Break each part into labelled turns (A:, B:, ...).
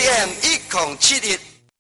A: AM1071。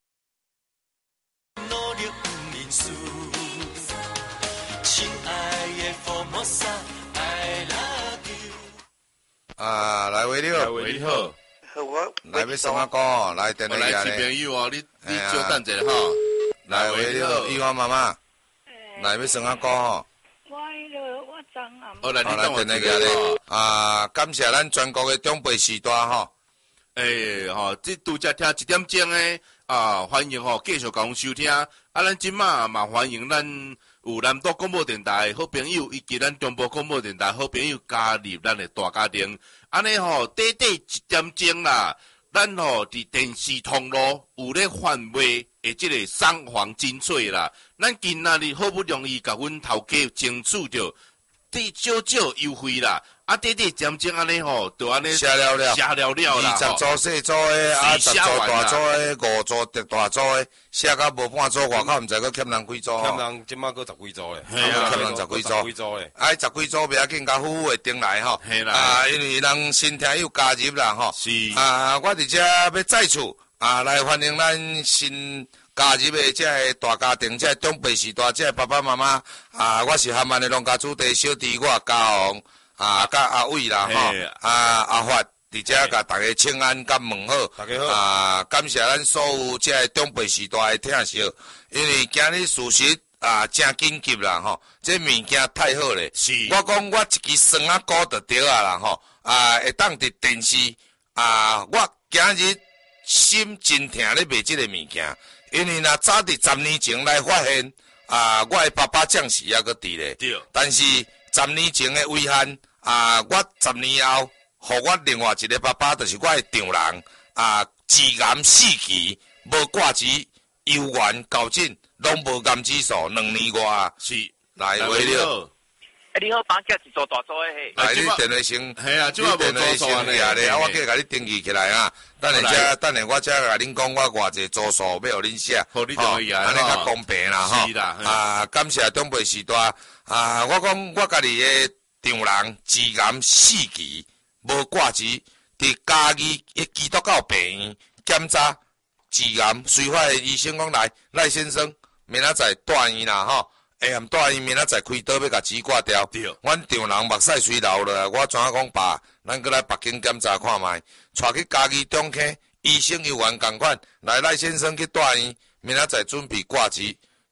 A: 来维六，
B: 维你好，
A: 来要什么讲？来电话
B: 来
A: 来
B: 亲朋友哦，你稍等一下吼。
A: 来维六，玉花妈妈，来要什么讲吼？
C: 我昨暗。
B: 好，来你等我
A: 电话来感谢咱全国的长辈时代吼。
B: 这拄则听1点钟的欢迎继续共收听。咱即马嘛欢迎咱有南岛广播电台的好朋友，以及咱中部广播电台好朋友加入咱的大家庭。安尼短1点钟啦，咱伫电视通路有咧贩卖的即个双黄精粹啦。咱今仔日好不容易甲阮头家争取着少少优惠啦。短1点钟安尼就安尼
A: 写了啦。20组细组的，10组大组的，5组特大组的，写到无半组，外口毋知佫欠人几组。
D: 欠人即马佫10几组咧，
A: 欠人10几组咧。10几组不要紧，甲服务会顶来吼。因为人新听友加入啦吼。
B: 是。
A: 我伫遮要再次来欢迎咱新加入的这个大家庭，这个长辈时代，这个爸爸妈妈我是汉万的农家主题小弟，我嘉宏。甲阿伟啦吼，阿发伫遮甲大家请安甲问好，
D: 大家好，
A: 感谢咱所有这个长辈时代的听惜，因为今日事实真紧急啦吼，这物件太好咧，我讲我一支酸仔膏就对啦吼，会当伫电视我今日心真疼咧卖这个物件，因为若早伫10年前来发现我的爸爸将士还佫伫咧，但是10年前的遗憾我10年后，互我另外一个爸爸，就是我的丈人致癌4期，无挂齿，幽源校准，拢无癌指数，2年外
B: 是
A: 来为了。
E: 你好，帮叫一座大座的嘿。
A: 来，你电话先，
B: 系啊，即马无做数
A: 咧，我计甲你登记起来啊。等下我才甲恁讲，我偌济组数要互恁写，
B: 好，你同意啊？
A: 安尼较公平啦，吼。
B: 是啦，
A: 感谢长辈时代我讲我家己的丈人致癌4期，无挂齿，伫嘉义的基督教病院检查致癌，随法的医生讲来，赖先生，明仔载大院啦吼。下暗大医明仔载开刀要甲钱挂掉，阮丈人目屎水流落来，我怎讲爸，咱搁来北京检查看卖，带去嘉义中科，医生又原共款，来赖先生去大医，明仔载准备挂钱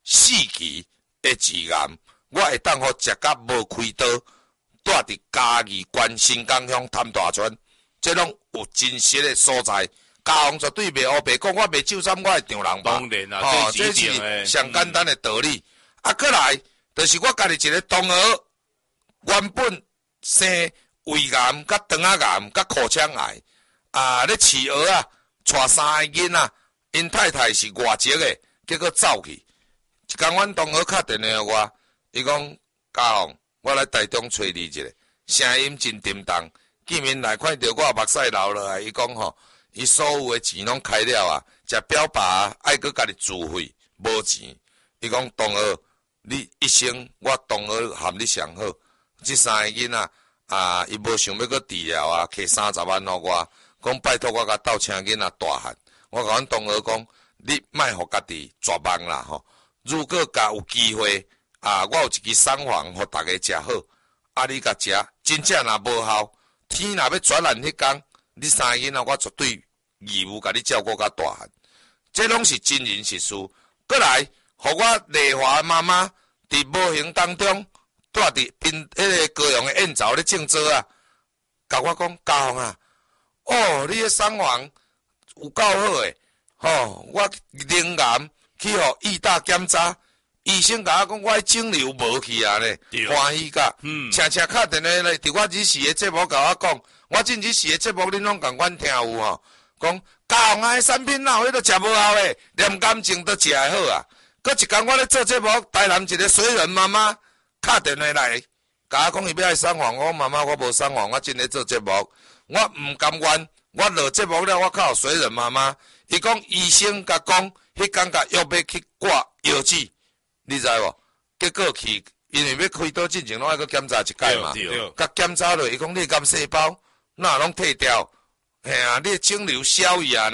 A: 4期的致癌，我会当互食甲无开刀，住伫嘉义县新港乡潭大村，这拢有真实的所在。嘉宏绝对袂黑白讲，我卖酒衫，我的丈人吧，这是上简单的道理。过来，就是我家己一个同学，原本生胃癌、甲肠仔癌、甲口腔癌，咧饲儿带3个囡仔，因太太是外籍的，结果走去。一天，阮同学敲电话我，伊讲嘉宏，我来台中找你一下，声音真沉重，见面来看到我目屎流落来，伊讲吼，伊所有的钱拢开了食表爸爱搁家己自费，无钱。伊讲同学。你一生我同学含你上好，这3个囡仔伊无想要搁治疗摕30万互我，讲拜托我甲斗请囡仔大汉。我甲阮同学讲，你莫互家己绝望啦吼。如果甲有机会我有一支双黄互大家食好，你甲食，真正若无效，天若要转烂迄天，你3个囡仔我绝对义务甲你照顾甲大汉。这拢是真人实事。过来。互我丽华妈妈伫无形当中住伫迄个高雄的宴巢咧种做甲我讲嘉宏你迄双黄有够好诶，我灵癌去互医大检查，医生甲我讲我肿瘤无去咧，欢喜甲，请敲电话咧，伫我日时的节目甲我讲，我进日时的节目恁拢共阮听有讲嘉宏迄产品哪有迄个食无效诶，连癌症都食会好搁一天，我咧做节目，台南一个水人妈妈敲电话来，甲我讲伊要爱双黄，我讲妈妈我无双黄，我真咧做节目，我毋甘愿，我落节目了，我靠水人妈妈，伊讲医生甲讲，迄天甲约要去挂药剂，你知无？结果去，因为要开刀进前，拢爱去检查一届嘛，甲检查落，伊讲你癌细胞哪拢退掉，嘿你肿瘤消去呢，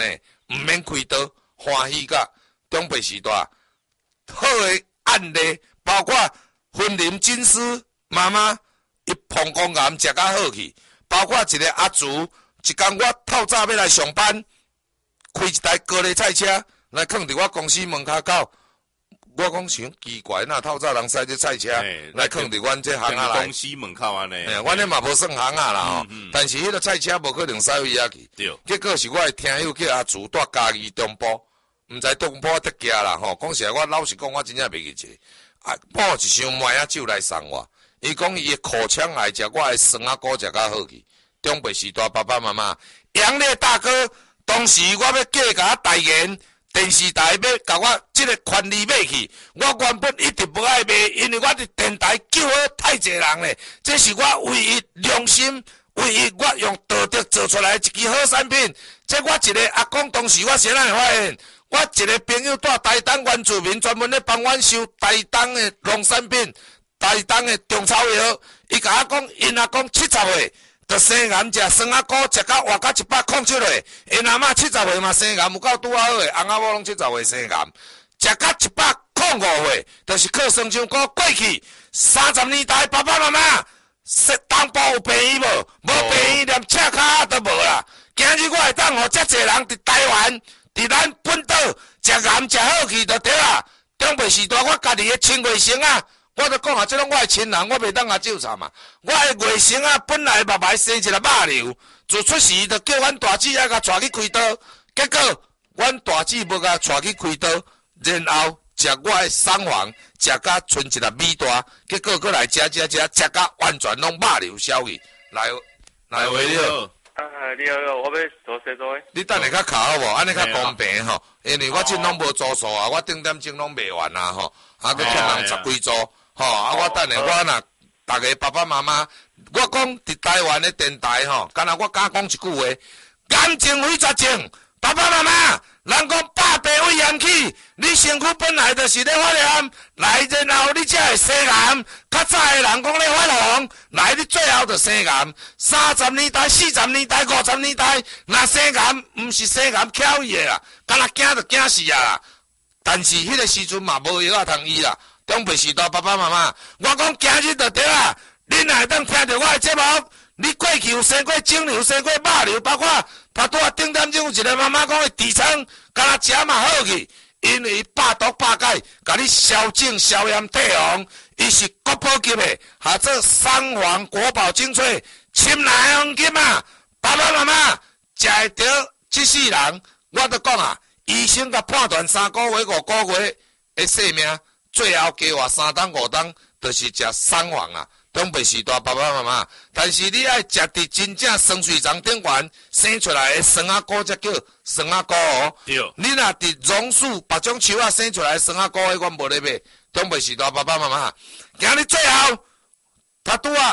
A: 毋免开刀，欢喜甲中北时代好诶案例，包括婚林金丝妈妈伊膀胱癌食甲好去，包括一个阿祖，一工我透早要来上班，开一台高丽菜车来放伫我公司门口口。我讲想奇怪，那透早人驶这菜车来放伫阮这行啊来。
B: 公司门口安尼。
A: 阮咧嘛无算行啊啦吼，但是迄个菜车无可能驶位遐去。
B: 对。
A: 结果是我的听友叫阿祖住嘉义中部，毋知中部得家啦吼。讲实在，我老实讲，我真正袂记者。啊，抱一箱麦仔酒来送我。伊讲伊的口腔爱食我的酸仔糕食较好去。中北时代爸爸妈妈，杨烈大哥，当时我要嫁甲代言。电视台要甲我即个权利买去，我原本一直无爱买，因为我伫电台救好太侪人咧，这是我唯一良心、唯一我用道德做出来的一支好产品。这我一个阿公，当时我先来发现，我一个朋友住台东原住民，专门咧帮阮收台东的农产品、台东的中草药。伊甲我讲，因阿公70岁。就生癌食酸仔糕，食到活到107岁。因阿嬷70岁嘛生癌，有够拄好诶。翁仔某拢70岁生癌，食到105岁，就是靠酸香菇过去。30年代爸爸妈妈，东部有病医无？无病医连赤脚都无啦。今日我会当互遮侪人伫台湾，伫咱本岛食癌食好去就对啦。中北时代我家己诶亲卫生啊。我都讲啊，这种我的亲人，我袂当甲纠缠嘛。我的外甥啊，本来目睭生一个肉瘤，自出世就叫阮大姊仔甲带去开刀，结果阮大姊无甲带去开刀，然后食我的送房，食甲剩一粒米大，结果过来食甲完全拢肉瘤消去。来回了。
E: 你好，我要做啥做？
A: 你等下较卡好无？安尼较公平吼，因为我真拢无做数啊，我顶点钟拢卖完啊吼，啊，佮欠人10几组。吼，啊！我等下，我若逐个爸爸妈妈，我讲伫台湾的电台吼，敢若我敢讲一句话，感情非绝情。爸爸妈妈，人讲百病为炎气，你身躯本来就是咧发炎，来然后你才会生癌。较早的人讲咧发红，来你最后就生癌。30年代、40年代、50年代，若生癌，毋是生癌巧伊的啦，敢若惊就惊死啊啦。但是迄个时阵嘛无药仔通医啦。中北时代爸爸妈妈，我讲今日就对啦。恁若会当听到我的节目，你过去有生过肿瘤、生过肉瘤，包括他拄啊顶点钟有一个妈妈讲的痔疮，敢若食嘛好去，因为百毒百解，甲你消肿、消炎、退红，伊是国宝级的，下做三皇国宝精粹，深蓝黄金啊！爸爸妈妈食会着这世人，我都讲啊，医生甲判断3个月、5个月的性命。最后加活3冬5冬，就是食三黄啊，中北时代爸爸妈妈。但是你爱食伫真正酸水肠顶缘生出来的酸仔糕，才叫酸仔糕哦。对。你若伫榕树别种树啊生出来的酸仔糕，迄我无咧买。中北时代爸爸妈妈，今日最后他拄啊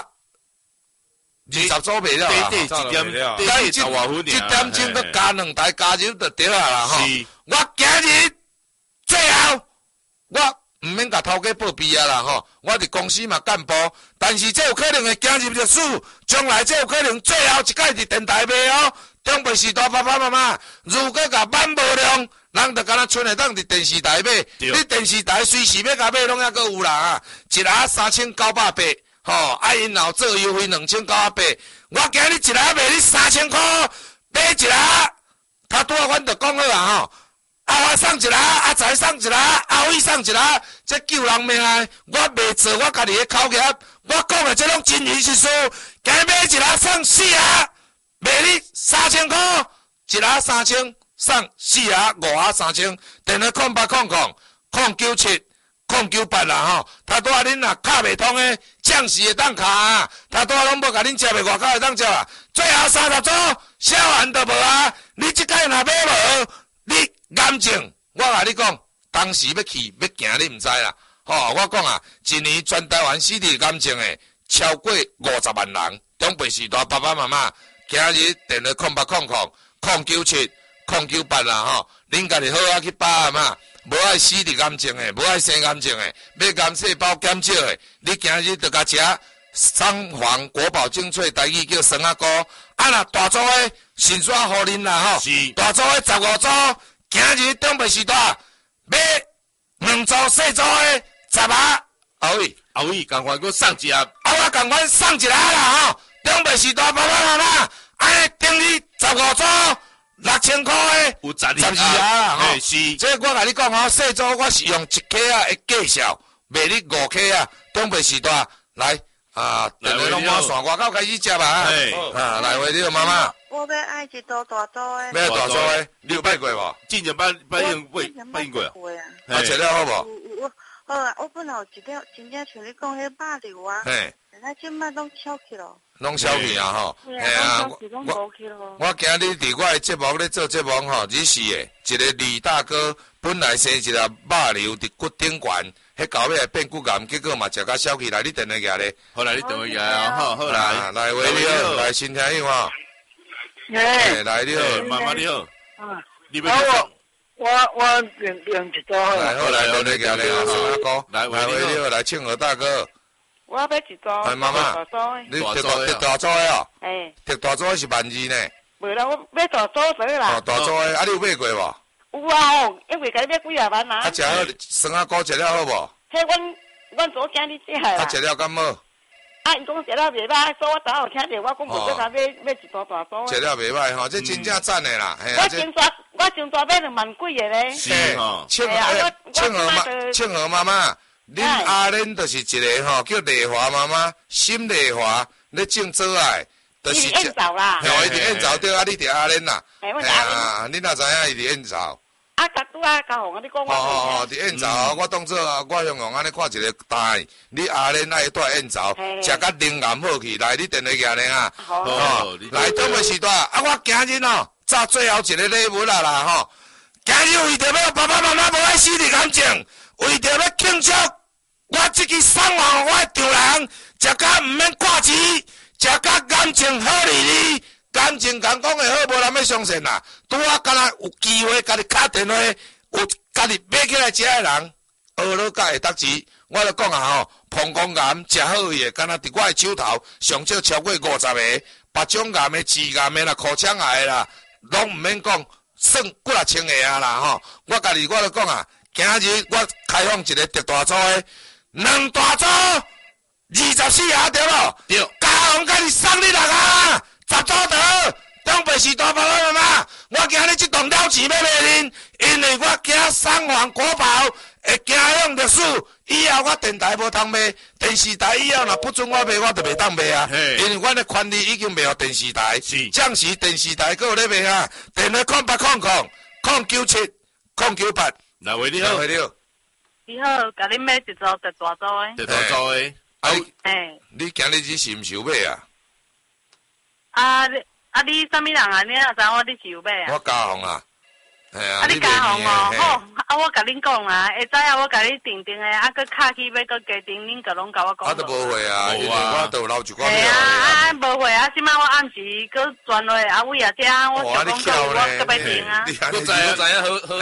A: 20组卖了啦。
B: 对，
A: 这点钟搁加2台加油就对啦吼。我今日最后我。毋免甲头家报备啊啦吼，我伫公司嘛干部，但是这有可能会走入历史，将来这有可能最后一届伫电台卖哦。中北时代爸爸妈妈，如果甲满无量，人就敢若剩会当伫电视台买，你电视台随时要甲买，拢还阁有啦啊，一盒3980，吼，啊因若做优惠2980，我今日一盒卖你3000块，买一盒，他拄啊，阮就讲好啊吼。阿华送一粒，阿财送一粒，阿伟送一粒，这救人命啊！我袂做我家己的口业，我讲的这种真言实事。今买一粒送4盒，卖你3000块，一粒3000，送4盒5盒3000，电话0800097098啦吼。他拄啊恁若卡袂通的，暂时会当卡啊。他拄啊拢无甲恁食袂外口会当食啊。最后30组，小完都无啊。你即摆若买无，你。癌症，我甲你讲，当时要去要行，你毋知啦。吼，我讲啊，一年全台湾死伫癌症的超过50万人。中北时代爸爸妈妈，今日电话0800097098啦吼，恁家己好好去把嘛，无爱死伫癌症的，无爱生癌症的，要癌细胞减少的，你今日就甲食三黄国宝精粹，台语叫酸仔菇。啊，若大组的先刷互恁啦吼。
B: 是
A: 大组的15组，今日中北时代买2组细组的10啊，喂，
B: 后尾赶快给我送一盒，
A: 我共款送一啦吼。中北时代爸爸妈妈，安尼等于15组6000块的。
B: 有12
A: 12啊吼，
B: 是，
A: 这我甲你讲吼，细组我是用1克啊的价销，卖你5克啊。中北时代来啊，电话拢满线，外口开始接啊。啊，来回你个妈妈。
C: 我要爱一组大组的。
A: 要大组的，你有买过无？
B: 今年捌应过啊？
A: 啊，食了好无？
C: 好啊，我本来有一条真正像你讲迄肉瘤啊，
A: 嘿，
C: 但系即摆拢消去咯。
A: 拢消去啊吼。
C: 嘿啊，拢无去咯。
A: 我今日伫我的节目咧做节目吼，日是的，一个李大哥本来生一粒肉瘤伫骨顶悬，迄到尾变骨癌，结果嘛食甲消去来，你电话举咧。
B: 好来，你电话举啊，好来，
A: 来喂你好，来新听友吼。
C: 哎，
A: 来你好，
B: 妈妈你好，
C: 啊，
B: 你要
C: 我用一组好
A: 来好来，电话举咧啊，酸仔菇，
B: 来
A: 喂你好，来庆和大哥。
C: 我要一组。
A: 哎妈妈
C: 大组的。
A: 你摕大组的哦，
C: 哎，
A: 摕大组的是12,000呢。
C: 袂啦，我买大组的啦。
A: 哦，大组的，啊你有买过无？
C: 有啊哦，因为甲你买几啊万啊。
A: 啊食好，酸仔菇食了好无？
C: 迄阮昨囝你食的啦。
A: 啊食了敢无？
C: 啊，伊讲食了袂歹，所以我昨有听着，我讲无再甲买一组大组的。
A: 食了袂歹吼，这真正赞的啦。
C: 我真大买2万几的咧。
B: 是吼，
A: 庆和妈妈，恁阿恁就是一个吼，叫丽华妈妈，心丽华咧种做爱，就是
C: 伊走啦。
A: 伊伫演奏对啊，你伫阿恁啦。
C: 哎，我阿
A: 恁，你若知影伊伫演奏。
C: 啊，甲拄啊，甲红啊，你讲我。
A: 伫演奏，我当作我向用安尼看一个台，你阿恁爱带演奏，食甲灵眼好去，来你电话举咧啊。
B: 好，
A: 来中国时代啊，我今日哦，炸最后一个礼物啦吼。今日为着要爸爸妈妈无爱死的感情，为着要庆祝我这个送往我的丈人，食甲毋免挂钱，食甲感情好哩哩，感情讲的好，无人要相信啦。拄啊，敢若有机会，家己打电话，有家己买起来食的人，学了甲会得钱。我就讲啊吼，膀胱癌食好伊的，敢若伫我的手头上少超过50个，别种癌的、治癌的啦、口腔癌的啦，拢毋免讲。算几啊千个啊啦吼！我家己我就讲啊，今日我开放一个特大组的，2大组24盒对无？
B: 对。
A: 嘉宏甲你送你6盒，10组得。东北时代爸爸妈妈，我今日这栋了钱要卖恁，因为我惊三皇国宝会影响历史。以后我电台无通卖，电视台以后若不准我卖，我就袂当卖啊。因为阮的权利已经卖予电视台，暂时电视台还有咧卖啊。电话0800-097-098。
B: 来喂你好，
C: 你好，甲恁买一组特大组的。
B: 特大组的，
A: 你今日是毋是有买
C: 啊？你啥物人啊？你若知我你是有买啊？
A: 我嘉宏啊。
C: 你嘉宏哦，好，我甲恁讲啊，下早啊，我甲你订的，佮卡去要佮加订，恁佮拢甲我讲。
A: 都无会啊，因为我都有留一寡。
C: 系啊，无会啊，即摆我暗时佮转落阿伟啊，遮我想讲佮我佮要订啊。
B: 我知影好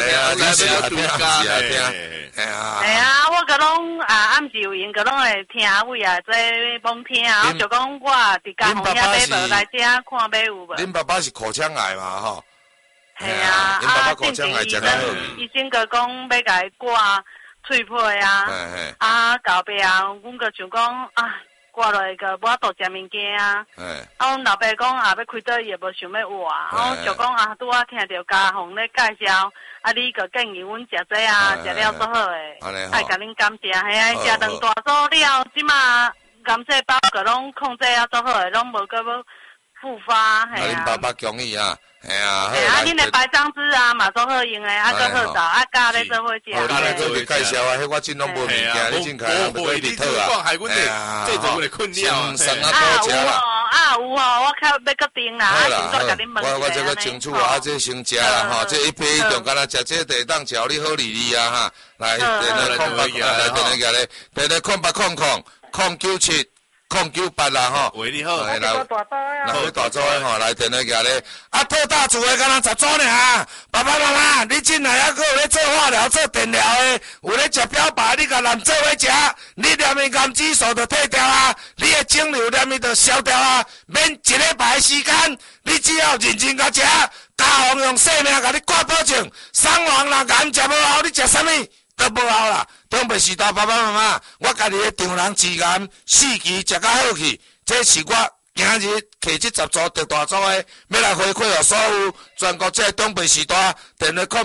C: 系啊，我佮拢暗时有闲，佮拢会听阿伟啊，这帮听啊，我就讲我伫嘉宏遐买无来遮看买有无。
A: 恁爸爸是口腔癌嘛吼？
C: 系啊，
A: 正常
C: 医生佮讲要甲伊挂喙皮啊，到尾啊，阮佮想讲啊，挂落去个无法度食物件啊。阮老爸讲啊，要开刀也无想要活，我就讲啊，拄啊听着嘉宏咧介绍，啊，你佮建议阮食这啊，食了做好诶，爱甲恁感谢，系啊，食2大组了，即马感谢包佮拢控制啊做好诶，拢无佮要复发，系啊。
A: 恁爸爸恭喜啊！系啊，
C: 恁的白酱汁啊，嘛做好用诶，搁好找，加咧做伙食。
A: 加咧做伙介绍啊，迄我真拢无物件，你真开不对日头啊！
B: 这就我的困扰。
C: 有哦，我较要搁订啦，先再甲恁问
A: 我这个清楚啊，这先食啦吼，这一批中敢若食这地当调你好哩哩啊哈！来，电话控8，来电话举咧，电话控800-097-098 098啦吼。
B: 喂，你好，
A: 来
C: 大组的
A: 来大组的吼，来电话举咧。啊，特大组的敢若10组尔，爸爸妈妈，你进来还佫有咧做化疗、做电疗的，有咧食标靶，你甲人做伙食，你连伊癌指数就退掉啊，你的肿瘤连伊就消掉啊，免一礼拜的时间，你只要认真甲食，家皇用性命甲你挂保证，送王若癌食无效，你食啥物都无效啦。中北时代爸爸妈妈，我家己的丈人治癌4期食甲好去，这是我今日摕这10组特大组的，要来回馈予所有全国这东北时代电话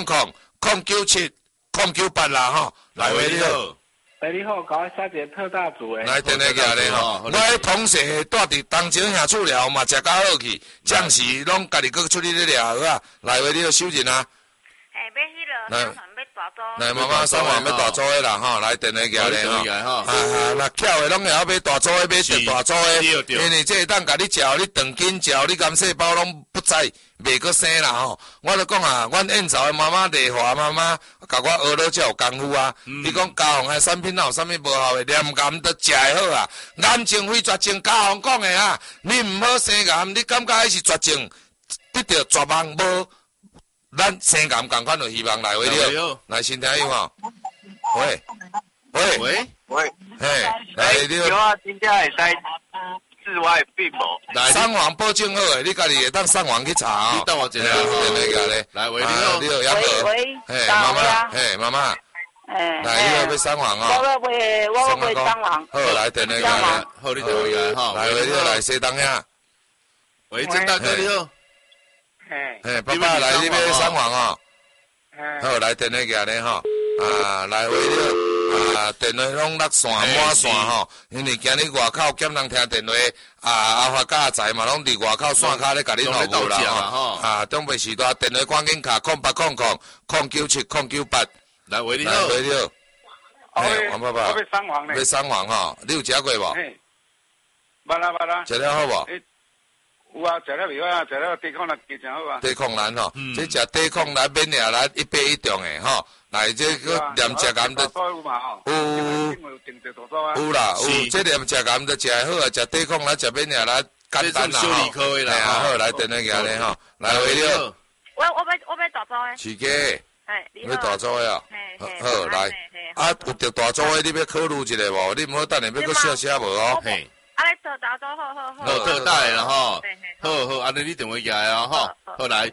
A: 0800097098啦吼，来喂你好。
E: 喂，你好，搞小姐特大组诶。
A: 来电话举咧吼，我迄同事住伫东井遐厝寮嘛，食甲好去，暂时拢家己搁出去咧掠好啊。来喂你好，收人啊。
C: 要迄落三环要大组。
A: 来妈妈3环要大组的啦吼，来电话举咧吼。那巧的拢会晓买大组的，买特大组的，因为这当甲你食，你长筋食，你癌细胞拢不在，袂搁生啦吼。我就讲啊，阮燕巢的妈妈丽华妈妈甲我学了才有功夫啊。伊讲家皇的产品哪有啥物无效的，连癌都食会好啊。癌症非绝症，家皇讲的啊，你毋好生癌，你感觉迄是绝症，得到绝望无？咱生癌共款就希望来喂你好，来先听有吼。喂，嘿，来你好。
E: 有啊，真正会使治外并无。
A: 上网保证好诶，你家己会当上网去查哦。
B: 你等我一下，
A: 电话咧。
B: 来喂，你好，
A: 你好，杨哥。嘿，妈妈，嘿，妈妈。来，你要上网哦。
C: 我要上网。
A: 好，来电话咧。
B: 好，你电话来哈。
A: 来喂，你好，来西东遐。
B: 喂，郑大哥你好。
A: 嘿，爸爸来你要上网哦。好，来电话举咧吼。来喂你好。电话拢落线满线吼，因为今日外口兼人听电话，阿发甲阿财嘛拢伫外口线卡咧甲你服务啦吼。东北时代电话赶紧卡0800097098。
B: 来喂你好。
A: 来喂你好。嘿，王爸爸。
E: 我要上网咧。
A: 要上网吼，你有食过无？
E: 捌啦。
A: 食了好无？
E: 有啊，食了袂歹啊，食了抵抗力加诚好啊。
A: 抵抗力吼，这食抵抗力免疫力100以上诶吼。来，这个连食癌都有啦，有这连食癌都食会好啊，食抵抗力、食免疫力简单啦吼。好，来电话举咧吼，来喂你好。
C: 我要大组诶。
A: 是个。要大组诶啊。好，来。有着大组诶，你要考虑一下无？你毋好等下要搁小写无哦。
C: 嘿。你特大组好。
B: 特大诶啦吼。好，安尼你电话举啊吼。好来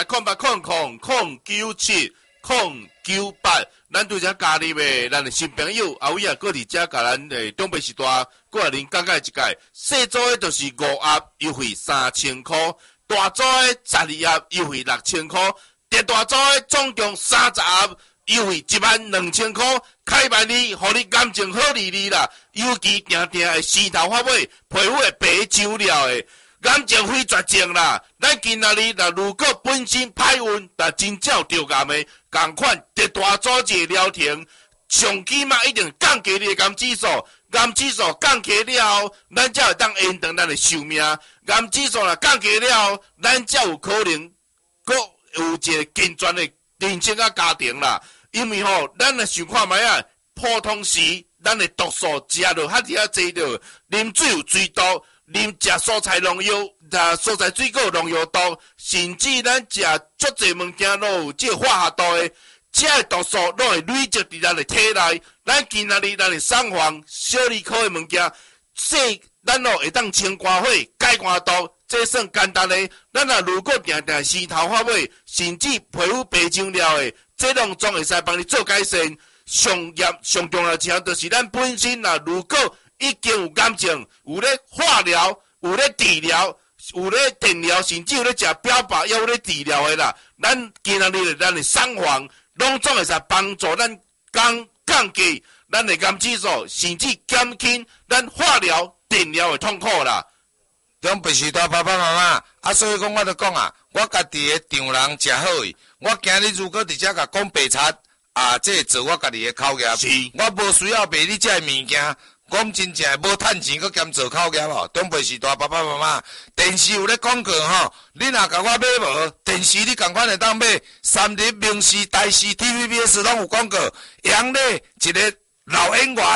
B: 0800097098，咱对遮加入诶，咱诶新朋友后尾啊，搁伫遮甲咱诶东北时代过来恁讲解一解。细组诶就是5盒优惠3000块，大组诶12盒优惠6000块，特大组诶总共30盒优惠12000块。开办你，互你感情好利利啦，尤其定会生头发尾，皮肤会白周了诶。癌症非绝症啦，咱今仔日如果本身歹运，真正着癌的，同款特大组织疗程，上起码一定降低你的癌指数，癌指数降低了后，咱才会当延长咱的寿命。癌指数若降低了后，咱才有可能阁有一个健全的人生啊家庭啦。因为吼，咱若想看卖啊，普通时咱的毒素食落较济啊济着，啉水有水毒。啉食蔬菜农药，蔬菜水果农药毒，甚至咱食足侪物件拢有即个化学毒的，这个毒素拢会累积伫咱的体内。咱今仔日咱的上房小儿科的物件，咱会当清肝火、解肝毒，这算简单的。咱如果定定生头发尾，甚至皮肤白肿了的，这拢总会使帮你做改善。上重要项就是咱本身如果已经有癌症，有咧化疗，有咧治疗，有咧电疗，甚至有咧食标靶药有咧治疗的啦。咱今仔日咱的上房，拢总会使帮助咱降低咱的癌指数，甚至减轻咱化疗、电疗的痛苦啦。
A: 中北时代爸爸妈妈，所以讲我就讲啊，我家己的丈人真好伊。我今日如果伫遮甲讲白贼这做我家己的口业，我无需要卖你遮的物件。讲真正无趁钱，佮兼做口业吼。中北时代爸爸妈妈，电视有咧广告吼，你若甲我买无，电视你共款会当买。三立、明视、台视、TVBS 拢有广告。杨丽一个老演员，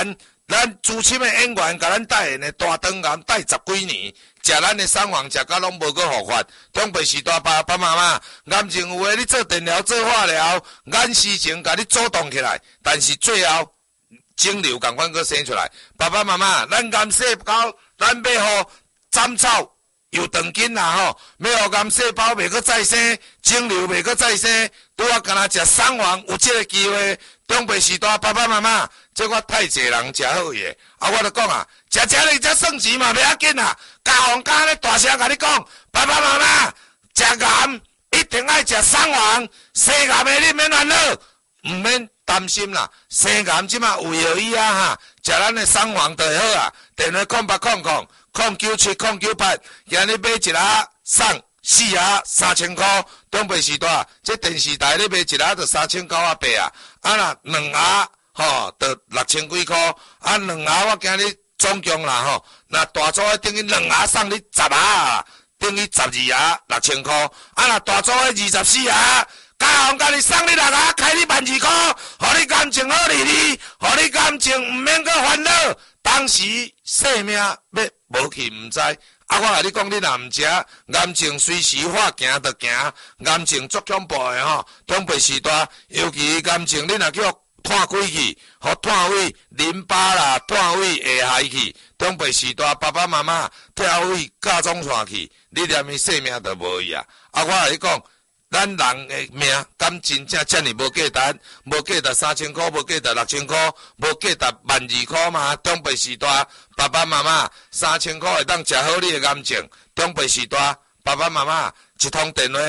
A: 咱资深的演员，甲咱代言的大肠癌带10几年，食咱的送房食到拢无个复发。长辈时代爸爸妈妈，癌症有诶，你做电疗、做化疗，眼事情甲你阻挡起来，但是最后肿瘤共款个生出来。爸爸妈妈，咱癌细胞，咱要互斩草又长紧啦吼，要互癌细胞袂个再生，肿瘤袂个再生，拄啊干那食送房有这个机会。长辈时代爸爸妈妈。这我太济人食好伊个，我就讲啊，食你才算钱嘛，袂要紧啊。家行家咧大声甲你讲，爸爸妈妈食癌一定爱食送丸，生癌的你免烦恼，唔免担心啦。生癌即马有药医啊哈，食咱的送丸就会好啊。电话0800097098，今日买一盒送4盒3000块。长辈时代，这电视台咧卖一盒就3900啊，啊啦2盒。吼，得6000几块，啊2盒我今日总共啦吼，那大组的等于2盒送你10盒，等于12盒6000块，啊那大组的24盒，加行甲你送你6盒，开你12块，互你感情好利利，互你感情毋免阁烦恼，当时性命要无去毋知。啊，我甲你讲，你若毋食，癌症随时发行就行，癌症足恐怖的吼，长辈时代，尤其癌症你若叫炭开去，互炭位淋巴啦，炭位下害去，长辈时代爸爸妈妈跳位加总线去，你连伊性命都无去啊！啊，我甲你讲，咱人的命敢真正遮尔无价值，无价值3000块，无价值6000块，无价值12000块嘛？长辈时代爸爸妈妈3000块会当食好你的癌症，长辈时代爸爸妈妈一通电话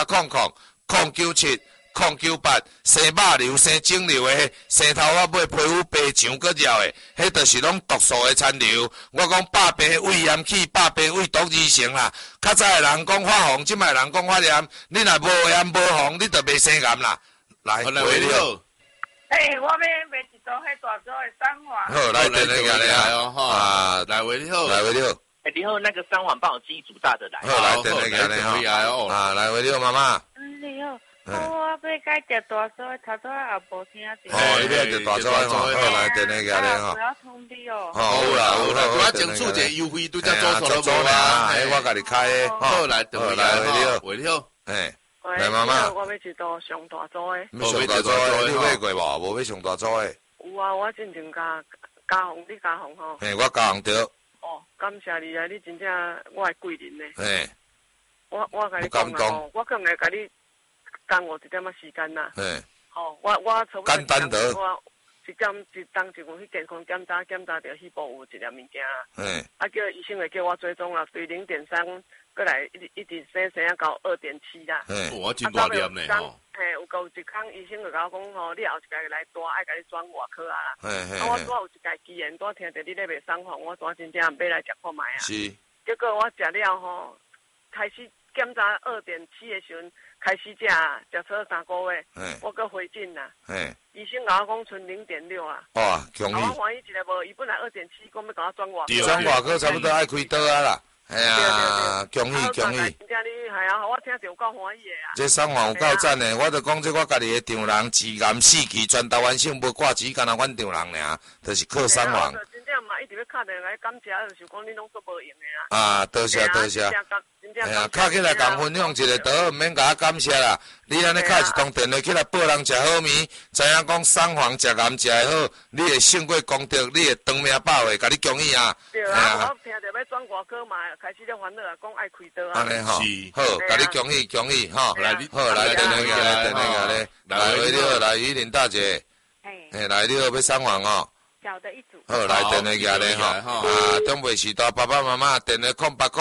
A: 080097098，生肉瘤、生肿瘤的，生头发尾皮肤白墙搁绕的，迄就是拢毒素的残留。我讲百病胃炎起，百病胃毒而成啦。较早的人讲发红，即摆人讲发炎，你若无炎无红，你就袂生癌啦。来，
B: 来，
A: 回了。
C: 我要买一组迄大组的送环。
A: 好，来，电话给你啊。啊，
B: 来，回了。
A: 来，回了。
F: 你好，那个送环帮我寄一组大的来。
A: 好，来，电话给你哈。啊，来，回了，妈妈。
C: 你好。我要改食大组的，头拄也无听到。
A: 哦，你要食大组的吼，好来，电话给你吼。
C: 不要通知哦。
A: 好啦，好啦，
B: 我整出一个优惠，拄则做错了无啊？
A: 我甲你开的。
B: 好来，电话给你，回了。
A: 哎，来妈妈。
C: 我要一组上大组的。
A: 上大组的，你买过无？无买上大组的。
C: 有啊，我真正加红，你加红吼。
A: 嘿，我加红着。
C: 哦，感谢你啊！你真正我的贵人呢。
A: 嘿。
C: 我甲你讲啊，我可能会甲你。耽误一点仔时间呐，吼，我差不多
A: 简单得，
C: 我一当一份去健康检查着迄部有一粒物件啊，叫医生会叫我追踪啦，对0.3，过来一直升啊到2.7啦，
B: 我真大粒呢吼，
C: 嘿，有够一空医生就甲我讲吼，你后一届来带爱甲你转外科啊啦，我拄有一届机缘，拄听着你咧卖送房，我拄真正买来食看卖啊，
A: 是，
C: 结果我食了吼，开始检查2.7的时阵。开始食错3个月，我搁回诊啦。医生甲我讲剩0.6啊。哇，
A: 恭喜！
C: 我怀疑一个无，伊本来2.7，讲要甲我转外科。
A: 转外科差不多爱开刀啊啦。哎呀，恭喜恭喜！
C: 真正你系啊，我听着有够欢喜的啊。
A: 这送房有够赞的，我就讲这我家己的丈人，治癌4期，全台湾省无挂钱，干那阮丈人尔，就是靠送房。
C: 真正嘛，一直要敲电话来感谢，就是讲你拢做无用的
A: 啊。啊，多谢多谢。哎呀，敲起来共分享一个倒，毋免甲我感谢啦。你安尼敲一通电话起来报人食好面，知影讲送房食癌食会好，你会胜过功德，你会长命百岁，甲你恭喜啊！
C: 对啊，我听着要转外科嘛，开始咧烦恼啊，讲爱开刀啊。
A: 安尼吼，好，甲你恭喜恭喜吼，来，好来电话过来，电话过来，来你好，来雨林大姐，嘿，来你好，要送房哦。
C: 小的一组。
A: 好，来电话过来吼，啊，长辈时代爸爸妈妈电话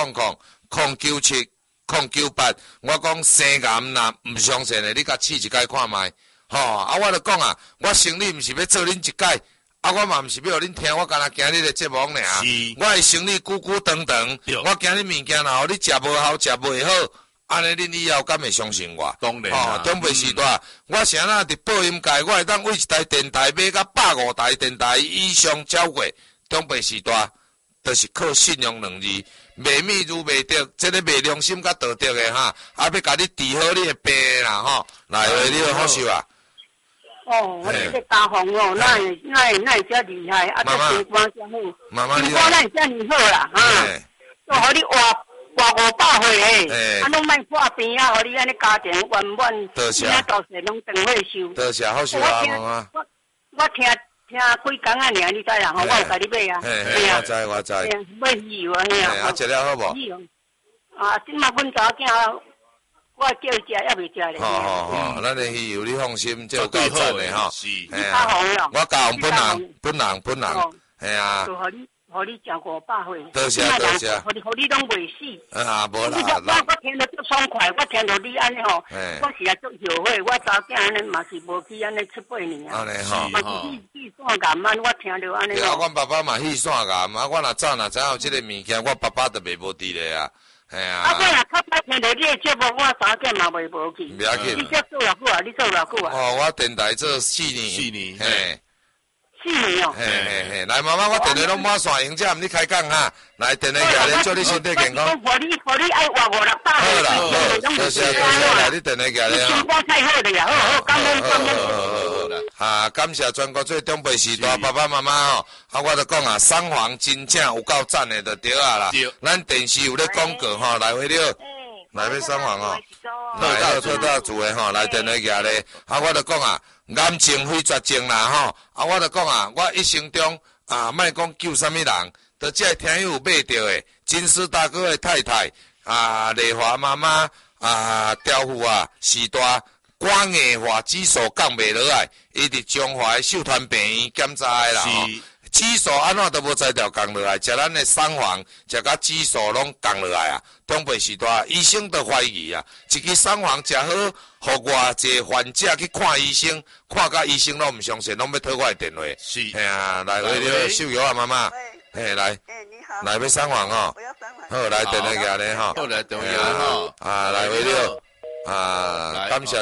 A: 0800097098，我讲生癌若毋相信的，你甲试一届看卖，吼，啊，我就讲啊，我生理毋是要做恁一届，啊，我嘛毋是要互恁听，我干那今日的节目尔，我的生理久久长长，我今日物件若互你食无好，食袂好，安尼恁以后敢会相信我？
B: 当然
A: 啦，长辈时代，我谁若伫播音界，我会当为一台电台买到150台电台以上超过，长辈时代，就是靠信用2字。卖米如卖德，这个卖良心甲道德的哈，啊要甲你治好你的病啦吼，来，你好好受啊。
G: 哦，我这大红哦，那遮厉害，啊，这情况遮好，
A: 妈妈，
G: 情况那遮尼好啦，哈，都互你活500岁诶，啊，拢莫破病啊，互你安尼家庭圆满，今仔到时拢长岁寿。
A: 多谢，好笑啊，妈妈。
G: 我听几工啊，尔你知啦？吼，我有甲你买啊，
A: 我知。
G: 买鱼啊，嘿啊。
A: 啊，食了好无？
G: 啊，即马阮查囝，我叫伊食，还未食咧。
A: 好，咱的鱼油你放心，这有够赞的吼。
G: 是。我
A: 教本人，嘿啊。
G: 互你食500岁，
A: 多谢，
G: 互你拢袂死。
A: 啊，无啦，
G: 我听着足爽快，我听着你安尼吼，我是也足后悔，我查囝安尼嘛是无去安尼7-8年啊。
A: 安尼吼，
G: 嘛是去线癌啊，我听着安尼。
A: 啊，阮爸爸嘛去线癌，啊，我若早知影有即个物件，我爸爸都袂无伫咧啊，系啊。
G: 啊，我若较早听着你的节目，我查囝嘛袂无去。
A: 不要紧。
G: 你做偌久啊？你做偌久啊？
A: 哦，我电台做4年，嘿。
G: 4年哦。
A: 嘿，来妈妈，我电话拢满线，用遮毋你开讲哈。来电话举咧，祝你身体健康。
G: 互你爱活500-600岁。
A: 好啦，多谢，来你电话举咧。
G: 情况太好了呀，好，感恩。
A: 啊，感谢全国最长辈时代爸爸妈妈哦。啊，我就讲啊，双黄真正有够赞的，就对啊啦。咱电视有咧广告吼，来回了。来要双黄哦。来到厝诶吼，来电话举咧。啊，我就讲啊。癌症非绝症啦吼，啊，我就讲啊，我一生中啊，莫讲救啥物人，就这听友有买着的，金丝大哥的太太啊，丽华妈妈啊，刁妇啊，是大肝硬化指数降袂落来，伊伫中华的寿团病院检查的啦吼。指数安怎都无才调降落来，食咱的双黄，食甲指数拢降落来啊！长辈时代，医生都怀疑啊，一支双黄食好，互偌济患者去看医生，看甲医生拢毋相信，拢要讨我的电话。
B: 是，
A: 嘿啊，来为了秀瑶啊，妈妈，嘿来，
H: 你好，
A: 来要双黄哦，
H: 我要双黄，
A: 好来电话举咧吼，
B: 好来电话吼，
A: 啊来为了啊，感谢。